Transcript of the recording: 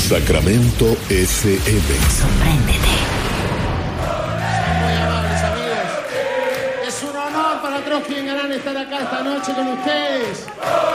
Sacramento FM. Sorpréndete. Muy amables amigos. Es un honor para Trotsky y Galán estar acá esta noche con ustedes.